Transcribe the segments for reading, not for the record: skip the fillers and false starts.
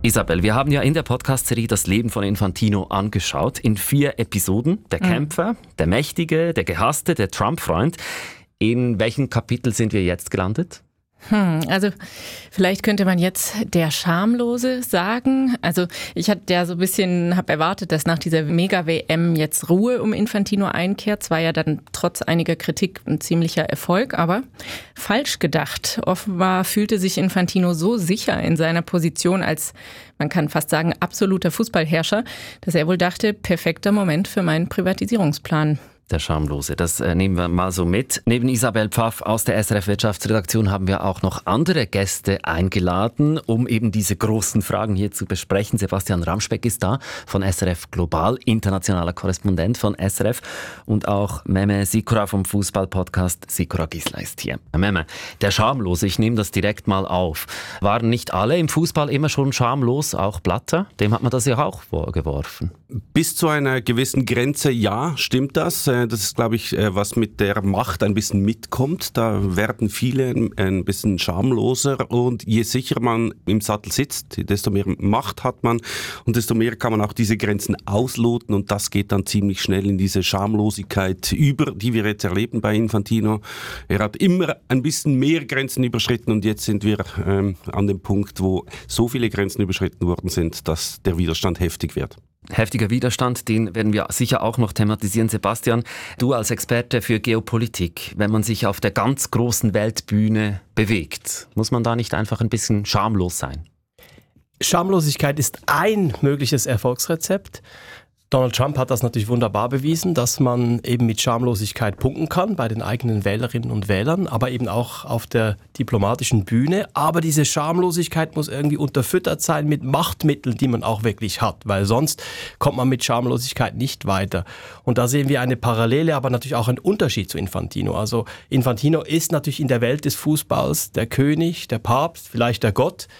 Isabel, wir haben ja in der Podcast-Serie das Leben von Infantino angeschaut. In 4 Episoden. Der Kämpfer, der Mächtige, der Gehasste, der Trump-Freund. In welchem Kapitel sind wir jetzt gelandet? Also vielleicht könnte man jetzt der Schamlose sagen. Also ich hatte ja so ein bisschen erwartet, dass nach dieser Mega-WM jetzt Ruhe um Infantino einkehrt. Es war ja dann trotz einiger Kritik ein ziemlicher Erfolg, aber falsch gedacht. Offenbar fühlte sich Infantino so sicher in seiner Position als, man kann fast sagen, absoluter Fußballherrscher, dass er wohl dachte, perfekter Moment für meinen Privatisierungsplan. Der Schamlose, das nehmen wir mal so mit. Neben Isabel Pfaff aus der SRF Wirtschaftsredaktion haben wir auch noch andere Gäste eingeladen, um eben diese großen Fragen hier zu besprechen. Sebastian Ramspeck ist da von SRF Global, internationaler Korrespondent von SRF. Und auch Mehmet Sikora vom Fußball-Podcast Sikora Gisla ist hier. Mehmet, der Schamlose, ich nehme das direkt mal auf. Waren nicht alle im Fußball immer schon schamlos, auch Blatter? Dem hat man das ja auch vorgeworfen. Bis zu einer gewissen Grenze, ja, stimmt das. Das ist, glaube ich, was mit der Macht ein bisschen mitkommt. Da werden viele ein bisschen schamloser und je sicherer man im Sattel sitzt, desto mehr Macht hat man und desto mehr kann man auch diese Grenzen ausloten und das geht dann ziemlich schnell in diese Schamlosigkeit über, die wir jetzt erleben bei Infantino. Er hat immer ein bisschen mehr Grenzen überschritten und jetzt sind wir an dem Punkt, wo so viele Grenzen überschritten worden sind, dass der Widerstand heftig wird. Heftiger Widerstand, den werden wir sicher auch noch thematisieren. Sebastian, du als Experte für Geopolitik, wenn man sich auf der ganz großen Weltbühne bewegt, muss man da nicht einfach ein bisschen schamlos sein? Schamlosigkeit ist ein mögliches Erfolgsrezept. Donald Trump hat das natürlich wunderbar bewiesen, dass man eben mit Schamlosigkeit punkten kann bei den eigenen Wählerinnen und Wählern, aber eben auch auf der diplomatischen Bühne. Aber diese Schamlosigkeit muss irgendwie unterfüttert sein mit Machtmitteln, die man auch wirklich hat, weil sonst kommt man mit Schamlosigkeit nicht weiter. Und da sehen wir eine Parallele, aber natürlich auch einen Unterschied zu Infantino. Also Infantino ist natürlich in der Welt des Fußballs der König, der Papst, vielleicht der Gott.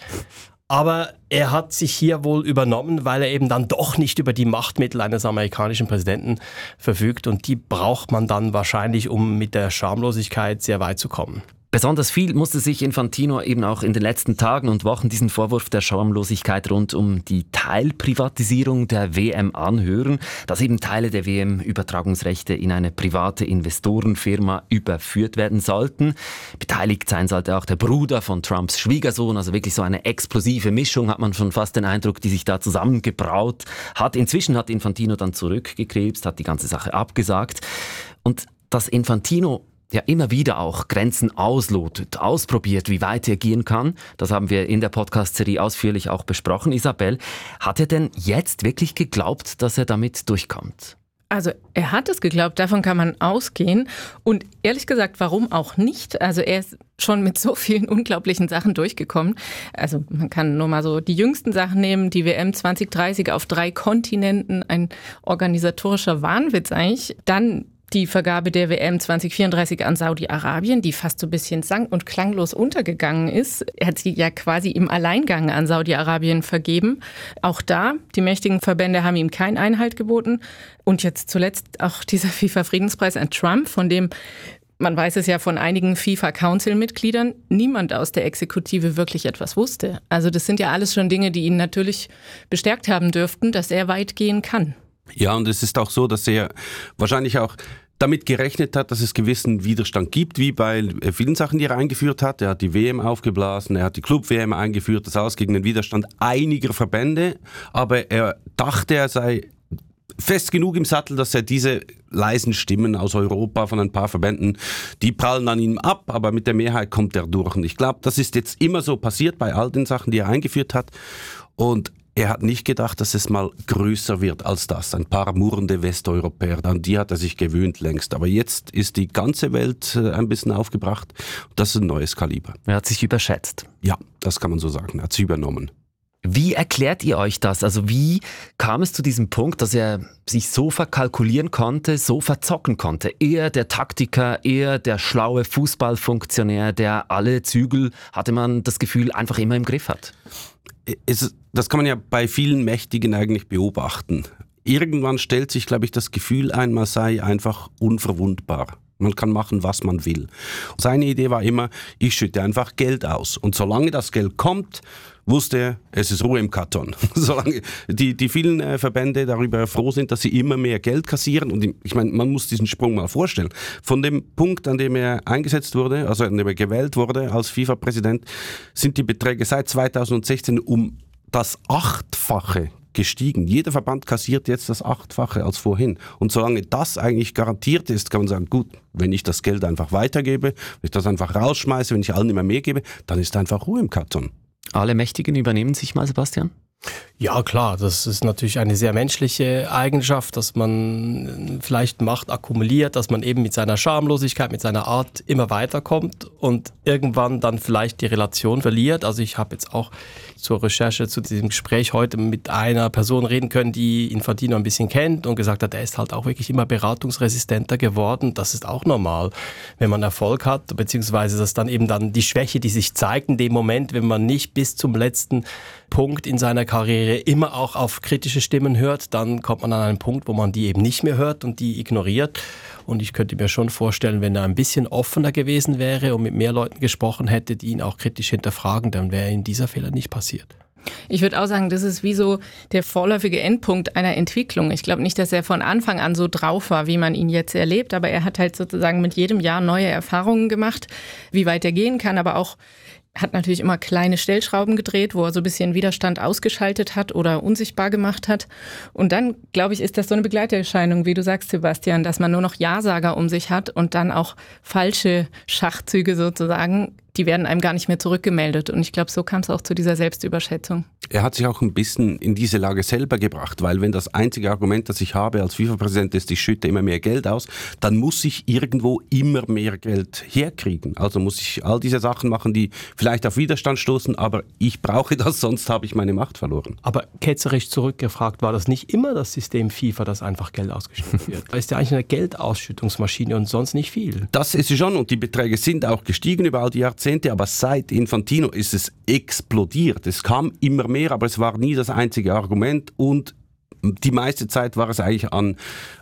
Aber er hat sich hier wohl übernommen, weil er eben dann doch nicht über die Machtmittel eines amerikanischen Präsidenten verfügt. Und die braucht man dann wahrscheinlich, um mit der Schamlosigkeit sehr weit zu kommen. Besonders viel musste sich Infantino eben auch in den letzten Tagen und Wochen diesen Vorwurf der Schamlosigkeit rund um die Teilprivatisierung der WM anhören, dass eben Teile der WM-Übertragungsrechte in eine private Investorenfirma überführt werden sollten. Beteiligt sein sollte auch der Bruder von Trumps Schwiegersohn, also wirklich so eine explosive Mischung, hat man schon fast den Eindruck, die sich da zusammengebraut hat. Inzwischen hat Infantino dann zurückgekrebst, hat die ganze Sache abgesagt. Und dass Infantino ja immer wieder auch Grenzen auslotet, ausprobiert, wie weit er gehen kann. Das haben wir in der Podcast-Serie ausführlich auch besprochen. Isabel, hat er denn jetzt wirklich geglaubt, dass er damit durchkommt? Also er hat es geglaubt, davon kann man ausgehen. Und ehrlich gesagt, warum auch nicht? Also er ist schon mit so vielen unglaublichen Sachen durchgekommen. Also man kann nur mal so die jüngsten Sachen nehmen, die WM 2030 auf 3 Kontinenten, ein organisatorischer Wahnwitz eigentlich. Dann die Vergabe der WM 2034 an Saudi-Arabien, die fast so ein bisschen sang- und klanglos untergegangen ist. Er hat sie ja quasi im Alleingang an Saudi-Arabien vergeben. Auch da, die mächtigen Verbände haben ihm keinen Einhalt geboten. Und jetzt zuletzt auch dieser FIFA-Friedenspreis an Trump, von dem, man weiß es ja von einigen FIFA-Council-Mitgliedern, niemand aus der Exekutive wirklich etwas wusste. Also das sind ja alles schon Dinge, die ihn natürlich bestärkt haben dürften, dass er weit gehen kann. Ja, und es ist auch so, dass er wahrscheinlich auch damit gerechnet hat, dass es gewissen Widerstand gibt, wie bei vielen Sachen, die er eingeführt hat. Er hat die WM aufgeblasen, er hat die Club-WM eingeführt, das alles gegen den Widerstand einiger Verbände. Aber er dachte, er sei fest genug im Sattel, dass er diese leisen Stimmen aus Europa von ein paar Verbänden, die prallen an ihm ab, aber mit der Mehrheit kommt er durch. Und ich glaube, das ist jetzt immer so passiert bei all den Sachen, die er eingeführt hat. Und er hat nicht gedacht, dass es mal größer wird als das. Ein paar murrende Westeuropäer, an die hat er sich gewöhnt längst. Aber jetzt ist die ganze Welt ein bisschen aufgebracht. Das ist ein neues Kaliber. Er hat sich überschätzt. Ja, das kann man so sagen. Er hat sich übernommen. Wie erklärt ihr euch das? Also wie kam es zu diesem Punkt, dass er sich so verkalkulieren konnte, so verzocken konnte? Er der Taktiker, er der schlaue Fußballfunktionär, der alle Zügel, hatte man das Gefühl, einfach immer im Griff hat. Das kann man ja bei vielen Mächtigen eigentlich beobachten. Irgendwann stellt sich, glaube ich, das Gefühl ein, man sei einfach unverwundbar. Man kann machen, was man will. Seine Idee war immer, ich schütte einfach Geld aus. Und solange das Geld kommt, wusste er, es ist Ruhe im Karton. Solange die vielen Verbände darüber froh sind, dass sie immer mehr Geld kassieren. Und ich meine, man muss diesen Sprung mal vorstellen. Von dem Punkt, an dem er eingesetzt wurde, also an dem er gewählt wurde als FIFA-Präsident, sind die Beträge seit 2016 um das 8-fache gestiegen. Jeder Verband kassiert jetzt das 8-fache als vorhin. Und solange das eigentlich garantiert ist, kann man sagen, gut, wenn ich das Geld einfach weitergebe, wenn ich das einfach rausschmeiße, wenn ich allen immer mehr gebe, dann ist einfach Ruhe im Karton. Alle Mächtigen übernehmen sich mal, Sebastian? Ja, klar, das ist natürlich eine sehr menschliche Eigenschaft, dass man vielleicht Macht akkumuliert, dass man eben mit seiner Schamlosigkeit, mit seiner Art immer weiterkommt und irgendwann dann vielleicht die Relation verliert. Also ich habe jetzt auch zur Recherche zu diesem Gespräch heute mit einer Person reden können, die Infantino ein bisschen kennt und gesagt hat, er ist halt auch wirklich immer beratungsresistenter geworden. Das ist auch normal, wenn man Erfolg hat, beziehungsweise das dann eben dann die Schwäche, die sich zeigt in dem Moment, wenn man nicht bis zum letzten Punkt in seiner Karriere immer auch auf kritische Stimmen hört, dann kommt man an einen Punkt, wo man die eben nicht mehr hört und die ignoriert. Und ich könnte mir schon vorstellen, wenn er ein bisschen offener gewesen wäre und mit mehr Leuten gesprochen hätte, die ihn auch kritisch hinterfragen, dann wäre ihm dieser Fehler nicht passiert. Ich würde auch sagen, das ist wie so der vorläufige Endpunkt einer Entwicklung. Ich glaube nicht, dass er von Anfang an so drauf war, wie man ihn jetzt erlebt, aber er hat halt sozusagen mit jedem Jahr neue Erfahrungen gemacht, wie weit er gehen kann, aber auch hat natürlich immer kleine Stellschrauben gedreht, wo er so ein bisschen Widerstand ausgeschaltet hat oder unsichtbar gemacht hat. Und dann, glaube ich, ist das so eine Begleiterscheinung, wie du sagst, Sebastian, dass man nur noch Ja-Sager um sich hat und dann auch falsche Schachzüge sozusagen, die werden einem gar nicht mehr zurückgemeldet. Und ich glaube, so kam es auch zu dieser Selbstüberschätzung. Er hat sich auch ein bisschen in diese Lage selber gebracht, weil wenn das einzige Argument, das ich habe als FIFA-Präsident ist, ich schütte immer mehr Geld aus, dann muss ich irgendwo immer mehr Geld herkriegen. Also muss ich all diese Sachen machen, die vielleicht auf Widerstand stoßen, aber ich brauche das, sonst habe ich meine Macht verloren. Aber ketzerisch zurückgefragt, war das nicht immer das System FIFA, das einfach Geld ausgeschüttet wird? Da ist ja eigentlich eine Geldausschüttungsmaschine und sonst nicht viel. Das ist es schon und die Beträge sind auch gestiegen über all die Jahrzehnte, aber seit Infantino ist es explodiert. Es kam immer mehr, aber es war nie das einzige Argument und die meiste Zeit war es eigentlich an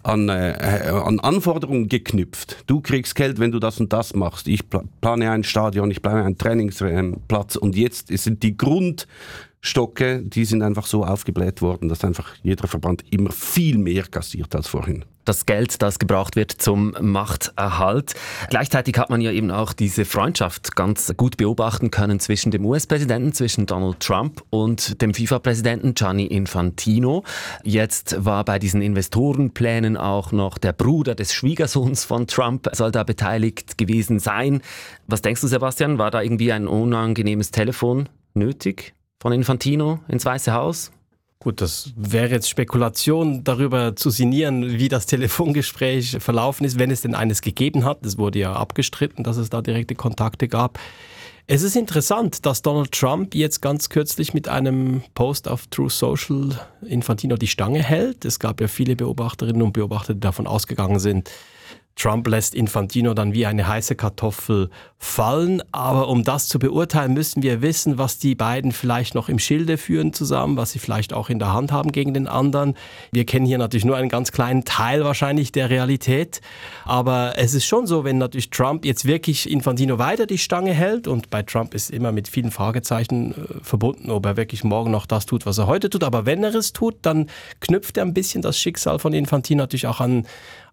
Anforderungen geknüpft. Du kriegst Geld, wenn du das und das machst. Ich plane ein Stadion, ich plane einen Trainingsplatz und jetzt sind die Grundstocke, die sind einfach so aufgebläht worden, dass einfach jeder Verband immer viel mehr kassiert als vorhin. Das Geld, das gebraucht wird zum Machterhalt. Gleichzeitig hat man ja eben auch diese Freundschaft ganz gut beobachten können zwischen dem US-Präsidenten, zwischen Donald Trump und dem FIFA-Präsidenten Gianni Infantino. Jetzt war bei diesen Investorenplänen auch noch der Bruder des Schwiegersohns von Trump, soll da beteiligt gewesen sein. Was denkst du, Sebastian? War da irgendwie ein unangenehmes Telefon nötig von Infantino ins Weiße Haus? Gut, das wäre jetzt Spekulation, darüber zu sinnieren, wie das Telefongespräch verlaufen ist, wenn es denn eines gegeben hat. Es wurde ja abgestritten, dass es da direkte Kontakte gab. Es ist interessant, dass Donald Trump jetzt ganz kürzlich mit einem Post auf Truth Social Infantino die Stange hält. Es gab ja viele Beobachterinnen und Beobachter, die davon ausgegangen sind, Trump lässt Infantino dann wie eine heiße Kartoffel fallen. Aber um das zu beurteilen, müssen wir wissen, was die beiden vielleicht noch im Schilde führen zusammen, was sie vielleicht auch in der Hand haben gegen den anderen. Wir kennen hier natürlich nur einen ganz kleinen Teil wahrscheinlich der Realität. Aber es ist schon so, wenn natürlich Trump jetzt wirklich Infantino weiter die Stange hält, und bei Trump ist immer mit vielen Fragezeichen verbunden, ob er wirklich morgen noch das tut, was er heute tut. Aber wenn er es tut, dann knüpft er ein bisschen das Schicksal von Infantino natürlich auch an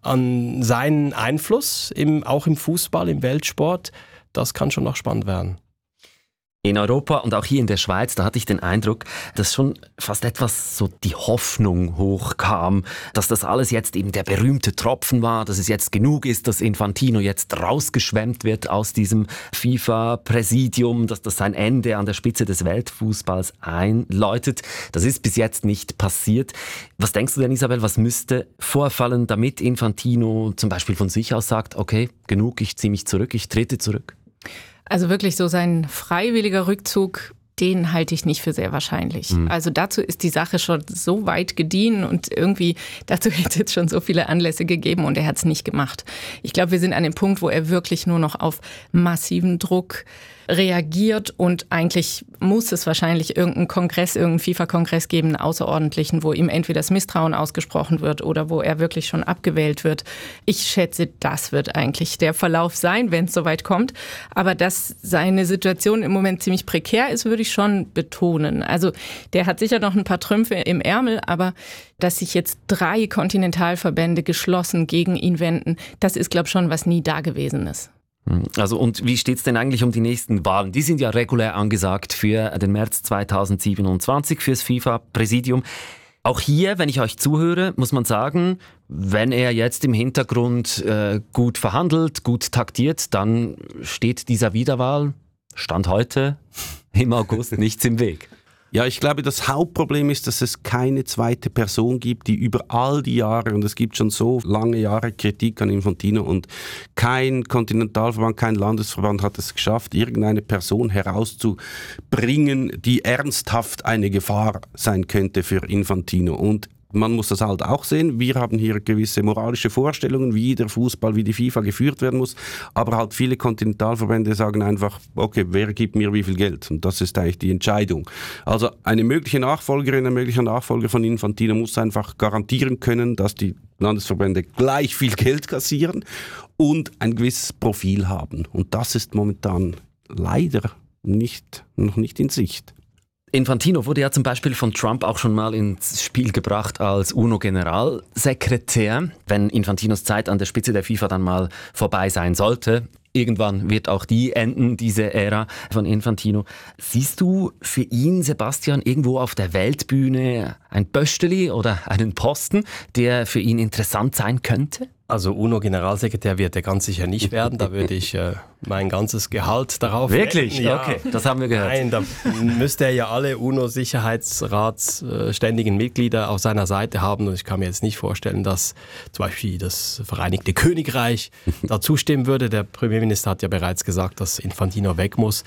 seinen Einfluss, auch im Fußball, im Weltsport. Das kann schon noch spannend werden. In Europa und auch hier in der Schweiz, da hatte ich den Eindruck, dass schon fast etwas so die Hoffnung hochkam, dass das alles jetzt eben der berühmte Tropfen war, dass es jetzt genug ist, dass Infantino jetzt rausgeschwemmt wird aus diesem FIFA-Präsidium, dass das sein Ende an der Spitze des Weltfußballs einläutet. Das ist bis jetzt nicht passiert. Was denkst du denn, Isabel, was müsste vorfallen, damit Infantino zum Beispiel von sich aus sagt, okay, genug, ich ziehe mich zurück, ich trete zurück? Also wirklich so sein freiwilliger Rückzug, den halte ich nicht für sehr wahrscheinlich. Also dazu ist die Sache schon so weit gediehen und irgendwie dazu hätte es jetzt schon so viele Anlässe gegeben und er hat es nicht gemacht. Ich glaube, wir sind an dem Punkt, wo er wirklich nur noch auf massiven Druck reagiert und eigentlich muss es wahrscheinlich irgendeinen FIFA-Kongress geben, einen außerordentlichen, wo ihm entweder das Misstrauen ausgesprochen wird oder wo er wirklich schon abgewählt wird. Ich schätze, das wird eigentlich der Verlauf sein, wenn es soweit kommt. Aber dass seine Situation im Moment ziemlich prekär ist, würde ich schon betonen. Also der hat sicher noch ein paar Trümpfe im Ärmel, aber dass sich jetzt 3 Kontinentalverbände geschlossen gegen ihn wenden, das ist, glaube ich, schon was nie da gewesen ist. Also und wie steht es denn eigentlich um die nächsten Wahlen? Die sind ja regulär angesagt für den März 2027 fürs FIFA-Präsidium. Auch hier, wenn ich euch zuhöre, muss man sagen, wenn er jetzt im Hintergrund gut verhandelt, gut taktiert, dann steht dieser Wiederwahl, Stand heute, im August nichts im Weg. Ja, ich glaube, das Hauptproblem ist, dass es keine zweite Person gibt, die über all die Jahre, und es gibt schon so lange Jahre Kritik an Infantino, und kein Kontinentalverband, kein Landesverband hat es geschafft, irgendeine Person herauszubringen, die ernsthaft eine Gefahr sein könnte für Infantino. Und man muss das halt auch sehen. Wir haben hier gewisse moralische Vorstellungen, wie der Fußball, wie die FIFA geführt werden muss. Aber halt viele Kontinentalverbände sagen einfach, okay, wer gibt mir wie viel Geld? Und das ist eigentlich die Entscheidung. Also eine mögliche Nachfolgerin, ein möglicher Nachfolger von Infantino muss einfach garantieren können, dass die Landesverbände gleich viel Geld kassieren und ein gewisses Profil haben. Und das ist momentan leider noch nicht in Sicht. Infantino wurde ja zum Beispiel von Trump auch schon mal ins Spiel gebracht als UNO-Generalsekretär. Wenn Infantinos Zeit an der Spitze der FIFA dann mal vorbei sein sollte, irgendwann wird auch die enden, diese Ära von Infantino. Siehst du für ihn, Sebastian, irgendwo auf der Weltbühne ein Pösteli oder einen Posten, der für ihn interessant sein könnte? Also UNO-Generalsekretär wird er ganz sicher nicht werden. Da würde ich mein ganzes Gehalt darauf Wirklich? Ja. Okay, das haben wir gehört. Nein, da müsste er ja alle UNO-Sicherheitsrats ständigen Mitglieder auf seiner Seite haben. Und ich kann mir jetzt nicht vorstellen, dass zum Beispiel das Vereinigte Königreich da zustimmen würde. Der Premierminister hat ja bereits gesagt, dass Infantino weg muss.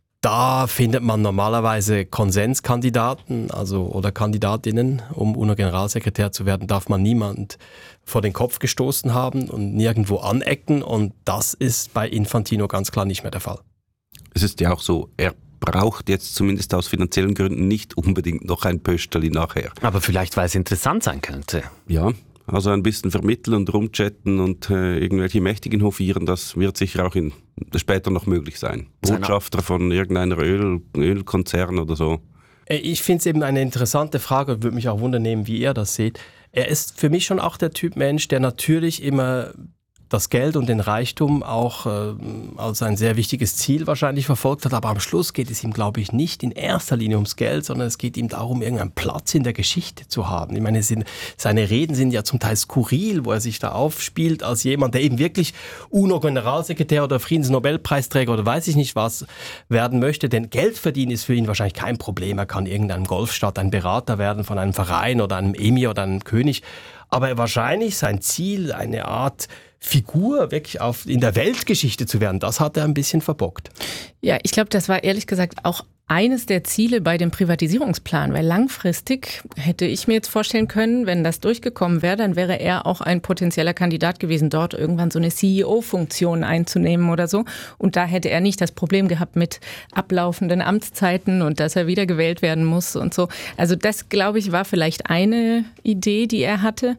Da findet man normalerweise Konsenskandidaten, oder Kandidatinnen. Um UNO-Generalsekretär zu werden, darf man niemand vor den Kopf gestoßen haben und nirgendwo anecken. Und das ist bei Infantino ganz klar nicht mehr der Fall. Es ist ja auch so, er braucht jetzt zumindest aus finanziellen Gründen nicht unbedingt noch ein Pösterli nachher. Aber vielleicht, weil es interessant sein könnte. Ja, also ein bisschen vermitteln und rumchatten und irgendwelche Mächtigen hofieren, das wird sicher auch später noch möglich sein. Botschafter von irgendeiner Ölkonzern oder so. Ich finde es eben eine interessante Frage und würde mich auch wundern, wie ihr das seht. Er ist für mich schon auch der Typ Mensch, der natürlich immer das Geld und den Reichtum auch als ein sehr wichtiges Ziel wahrscheinlich verfolgt hat. Aber am Schluss geht es ihm, glaube ich, nicht in erster Linie ums Geld, sondern es geht ihm darum, irgendeinen Platz in der Geschichte zu haben. Ich meine, seine Reden sind ja zum Teil skurril, wo er sich da aufspielt als jemand, der eben wirklich UNO-Generalsekretär oder Friedensnobelpreisträger oder weiß ich nicht was werden möchte. Denn Geld verdienen ist für ihn wahrscheinlich kein Problem. Er kann irgendeinem Golfstaat ein Berater werden von einem Verein oder einem Emir oder einem König. Aber wahrscheinlich sein Ziel, eine Art Figur wirklich in der Weltgeschichte zu werden, das hat er ein bisschen verbockt. Ja, ich glaube, das war ehrlich gesagt auch eines der Ziele bei dem Privatisierungsplan, weil langfristig hätte ich mir jetzt vorstellen können, wenn das durchgekommen wäre, dann wäre er auch ein potenzieller Kandidat gewesen, dort irgendwann so eine CEO-Funktion einzunehmen oder so. Und da hätte er nicht das Problem gehabt mit ablaufenden Amtszeiten und dass er wiedergewählt werden muss und so. Also das, glaube ich, war vielleicht eine Idee, die er hatte.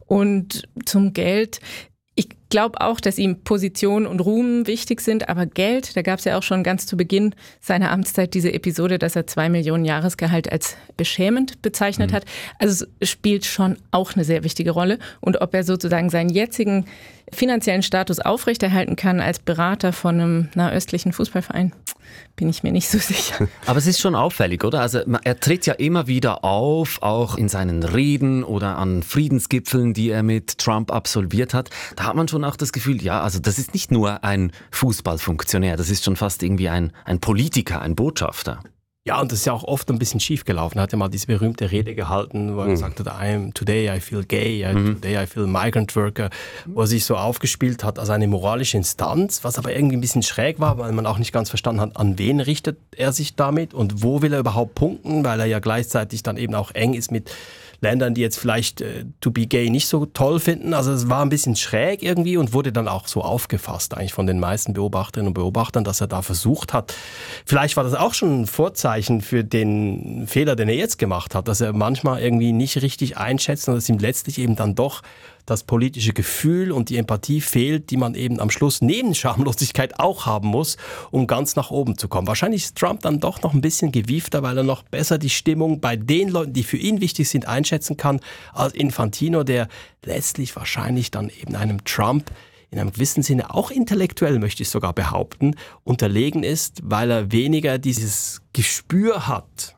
Und zum Geld, ich glaube auch, dass ihm Position und Ruhm wichtig sind, aber Geld, da gab es ja auch schon ganz zu Beginn seiner Amtszeit diese Episode, dass er 2 Millionen Jahresgehalt als beschämend bezeichnet hat. Also es spielt schon auch eine sehr wichtige Rolle. Und ob er sozusagen seinen jetzigen finanziellen Status aufrechterhalten kann als Berater von einem nahöstlichen Fußballverein, bin ich mir nicht so sicher. Aber es ist schon auffällig, oder? Also er tritt ja immer wieder auf, auch in seinen Reden oder an Friedensgipfeln, die er mit Trump absolviert hat. Da hat man schon auch das Gefühl, ja, also das ist nicht nur ein Fußballfunktionär, das ist schon fast irgendwie ein Politiker, ein Botschafter. Ja, und das ist ja auch oft ein bisschen schief gelaufen. Er hat ja mal diese berühmte Rede gehalten, wo er gesagt hat, today I feel gay, today I feel migrant worker, wo er sich so aufgespielt hat als eine moralische Instanz, was aber irgendwie ein bisschen schräg war, weil man auch nicht ganz verstanden hat, an wen richtet er sich damit und wo will er überhaupt punkten, weil er ja gleichzeitig dann eben auch eng ist mit Ländern, die jetzt vielleicht to be gay nicht so toll finden. Also es war ein bisschen schräg irgendwie und wurde dann auch so aufgefasst eigentlich von den meisten Beobachterinnen und Beobachtern, dass er da versucht hat. Vielleicht war das auch schon ein Vorzeichen für den Fehler, den er jetzt gemacht hat, dass er manchmal irgendwie nicht richtig einschätzt und dass ihm letztlich eben dann doch das politische Gefühl und die Empathie fehlt, die man eben am Schluss neben Schamlosigkeit auch haben muss, um ganz nach oben zu kommen. Wahrscheinlich ist Trump dann doch noch ein bisschen gewiefter, weil er noch besser die Stimmung bei den Leuten, die für ihn wichtig sind, einschätzen kann, als Infantino, der letztlich wahrscheinlich dann eben einem Trump in einem gewissen Sinne auch intellektuell, möchte ich sogar behaupten, unterlegen ist, weil er weniger dieses Gespür hat.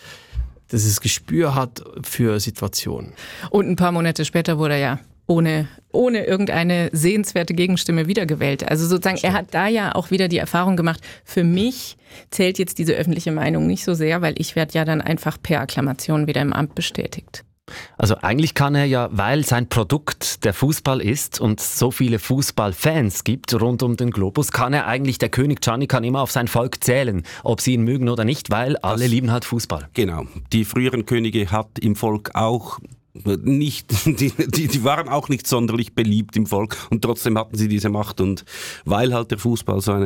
Dieses Gespür hat für Situationen. Und ein paar Monate später wurde er ja ohne irgendeine sehenswerte Gegenstimme wiedergewählt. Also sozusagen, er hat da ja auch wieder die Erfahrung gemacht, für mich zählt jetzt diese öffentliche Meinung nicht so sehr, weil ich werde ja dann einfach per Akklamation wieder im Amt bestätigt. Also eigentlich kann er ja, weil sein Produkt der Fußball ist und so viele Fußballfans gibt rund um den Globus, kann er eigentlich, der König Gianni kann immer auf sein Volk zählen, ob sie ihn mögen oder nicht, weil alle lieben halt Fußball. Genau. Die früheren Könige hat im Volk auch nicht, die waren auch nicht sonderlich beliebt im Volk und trotzdem hatten sie diese Macht und weil halt der Fußball so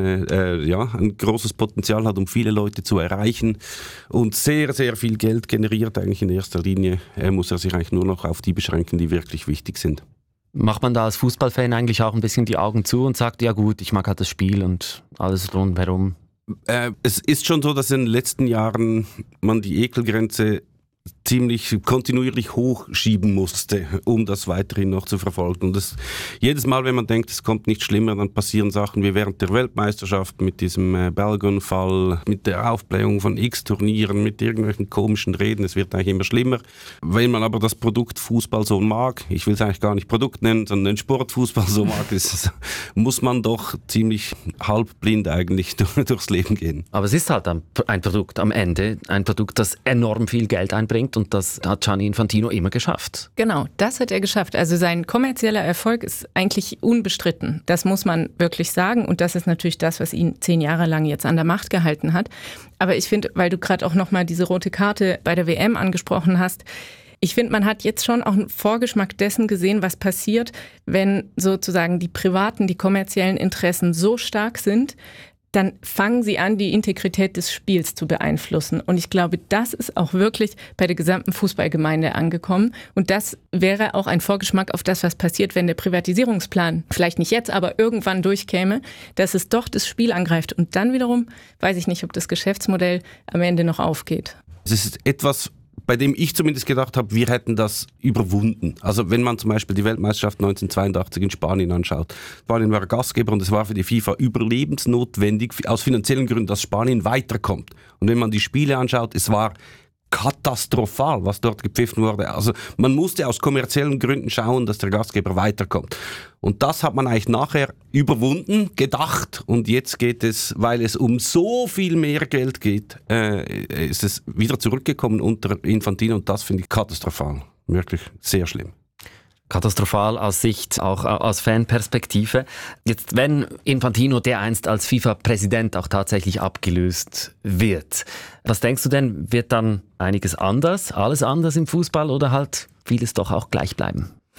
ein großes Potenzial hat, um viele Leute zu erreichen und sehr, sehr viel Geld generiert eigentlich in erster Linie, muss er sich eigentlich nur noch auf die beschränken, die wirklich wichtig sind. Macht man da als Fußballfan eigentlich auch ein bisschen die Augen zu und sagt, ja gut, ich mag halt das Spiel und alles rundherum? Es ist schon so, dass in den letzten Jahren man die Ekelgrenze ziemlich kontinuierlich hochschieben musste, um das weiterhin noch zu verfolgen. Und jedes Mal, wenn man denkt, es kommt nicht schlimmer, dann passieren Sachen wie während der Weltmeisterschaft mit diesem Balogun-Fall, mit der Aufblähung von X-Turnieren, mit irgendwelchen komischen Reden. Es wird eigentlich immer schlimmer. Wenn man aber das Produkt Fußball so mag, ich will es eigentlich gar nicht Produkt nennen, sondern den Sportfußball so mag, muss man doch ziemlich halbblind eigentlich durchs Leben gehen. Aber es ist halt ein Produkt am Ende, ein Produkt, das enorm viel Geld einbringt. Und das hat Gianni Infantino immer geschafft. Genau, das hat er geschafft. Also sein kommerzieller Erfolg ist eigentlich unbestritten. Das muss man wirklich sagen. Und das ist natürlich das, was ihn 10 Jahre lang jetzt an der Macht gehalten hat. Aber ich finde, weil du gerade auch nochmal diese rote Karte bei der WM angesprochen hast, ich finde, man hat jetzt schon auch einen Vorgeschmack dessen gesehen, was passiert, wenn sozusagen die privaten, die kommerziellen Interessen so stark sind, dann fangen sie an, die Integrität des Spiels zu beeinflussen. Und ich glaube, das ist auch wirklich bei der gesamten Fußballgemeinde angekommen. Und das wäre auch ein Vorgeschmack auf das, was passiert, wenn der Privatisierungsplan, vielleicht nicht jetzt, aber irgendwann durchkäme, dass es doch das Spiel angreift. Und dann wiederum weiß ich nicht, ob das Geschäftsmodell am Ende noch aufgeht. Es ist etwas, bei dem ich zumindest gedacht habe, wir hätten das überwunden. Also wenn man zum Beispiel die Weltmeisterschaft 1982 in Spanien anschaut. Spanien war Gastgeber und es war für die FIFA überlebensnotwendig, aus finanziellen Gründen, dass Spanien weiterkommt. Und wenn man die Spiele anschaut, es war katastrophal, was dort gepfiffen wurde. Also man musste aus kommerziellen Gründen schauen, dass der Gastgeber weiterkommt. Und das hat man eigentlich nachher überwunden, gedacht. Und jetzt geht es, weil es um so viel mehr Geld geht, ist es wieder zurückgekommen unter Infantino. Und das finde ich katastrophal. Wirklich sehr schlimm. Katastrophal aus Sicht, auch aus Fanperspektive. Jetzt, wenn Infantino dereinst als FIFA-Präsident auch tatsächlich abgelöst wird, was denkst du denn, wird dann einiges anders, alles anders im Fußball oder halt vieles doch auch gleich bleiben?